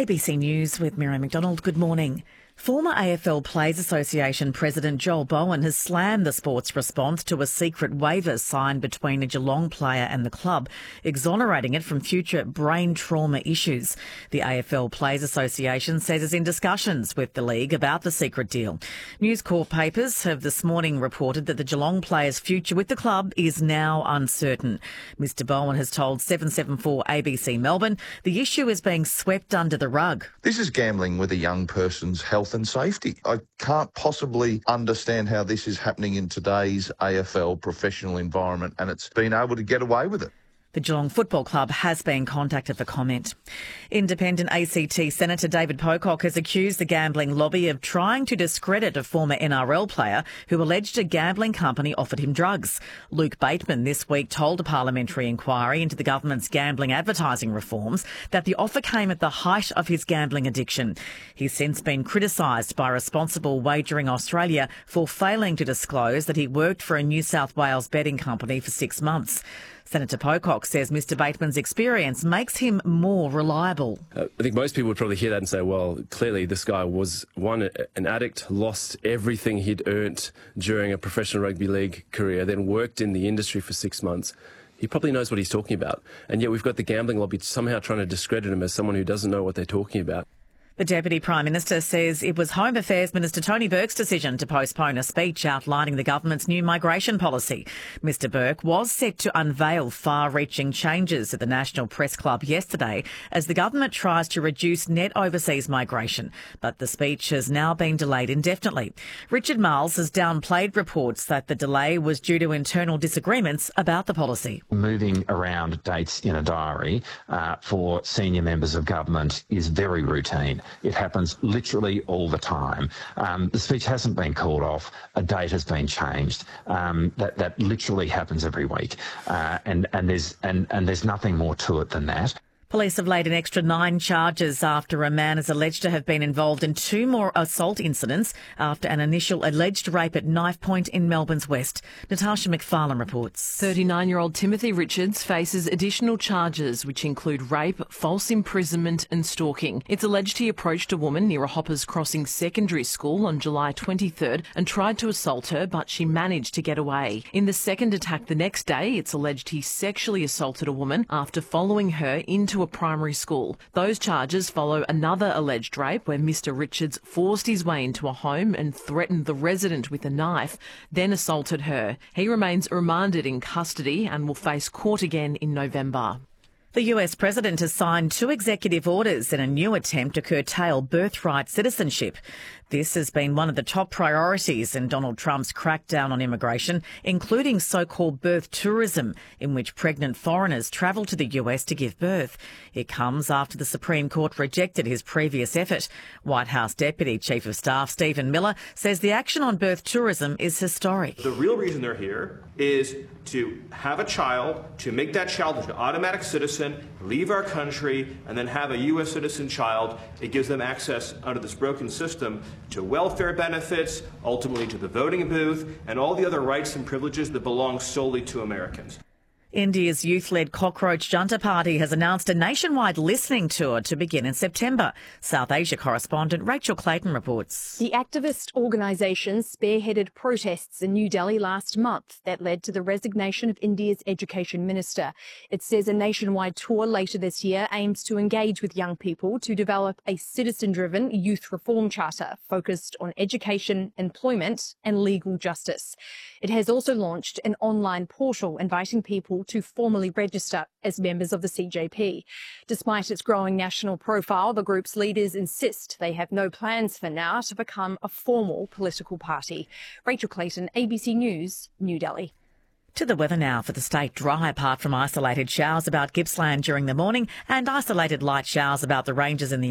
ABC News with Miriam McDonald. Good morning. Former AFL Players Association President Joel Bowen has slammed the sport's response to a secret waiver signed between a Geelong player and the club, exonerating it from future brain trauma issues. The AFL Players Association says it's in discussions with the league about the secret deal. News Corp papers have this morning reported that the Geelong player's future with the club is now uncertain. Mr Bowen has told 774 ABC Melbourne the issue is being swept under the rug. This is gambling with a young person's health and safety. I can't possibly understand how this is happening in today's AFL professional environment, and it's been able to get away with it. The Geelong Football Club has been contacted for comment. Independent ACT Senator David Pocock has accused the gambling lobby of trying to discredit a former NRL player who alleged a gambling company offered him drugs. Luke Bateman this week told a parliamentary inquiry into the government's gambling advertising reforms that the offer came at the height of his gambling addiction. He's since been criticised by Responsible Wagering Australia for failing to disclose that he worked for a New South Wales betting company for 6 months. Senator Pocock says Mr Bateman's experience makes him more reliable. I think most people would probably hear that and say, well, clearly this guy was, an addict, lost everything he'd earned during a professional rugby league career, then worked in the industry for 6 months. He probably knows what he's talking about. And yet we've got the gambling lobby somehow trying to discredit him as someone who doesn't know what they're talking about. The Deputy Prime Minister says it was Home Affairs Minister Tony Burke's decision to postpone a speech outlining the government's new migration policy. Mr Burke was set to unveil far-reaching changes at the National Press Club yesterday as the government tries to reduce net overseas migration, but the speech has now been delayed indefinitely. Richard Marles has downplayed reports that the delay was due to internal disagreements about the policy. Moving around dates in a diary for senior members of government is very routine. It happens literally all the time. The speech hasn't been called off. A date has been changed. That literally happens every week, and there's nothing more to it than that. Police have laid an extra 9 charges after a man is alleged to have been involved in 2 more assault incidents after an initial alleged rape at Knife Point in Melbourne's West. Natasha McFarlane reports. 39-year-old Timothy Richards faces additional charges which include rape, false imprisonment and stalking. It's alleged he approached a woman near a Hoppers Crossing secondary school on July 23rd and tried to assault her, but she managed to get away. In the second attack the next day, it's alleged he sexually assaulted a woman after following her into a primary school. Those charges follow another alleged rape where Mr Richards forced his way into a home and threatened the resident with a knife, then assaulted her. He remains remanded in custody and will face court again in November. The US president has signed 2 executive orders in a new attempt to curtail birthright citizenship. This has been one of the top priorities in Donald Trump's crackdown on immigration, including so-called birth tourism, in which pregnant foreigners travel to the US to give birth. It comes after the Supreme Court rejected his previous effort. White House Deputy Chief of Staff Stephen Miller says the action on birth tourism is historic. The real reason they're here is to have a child, to make that child an automatic citizen, leave our country, and then have a U.S. citizen child. It gives them access under this broken system to welfare benefits, ultimately to the voting booth, and all the other rights and privileges that belong solely to Americans. India's youth-led Cockroach Junta Party has announced a nationwide listening tour to begin in September. South Asia correspondent Rachel Clayton reports. The activist organisation spearheaded protests in New Delhi last month that led to the resignation of India's education minister. It says a nationwide tour later this year aims to engage with young people to develop a citizen-driven youth reform charter focused on education, employment and legal justice. It has also launched an online portal inviting people to formally register as members of the CJP. Despite its growing national profile, the group's leaders insist they have no plans for now to become a formal political party. Rachel Clayton, ABC News, New Delhi. To the weather now for the state. Dry apart from isolated showers about Gippsland during the morning and isolated light showers about the ranges in the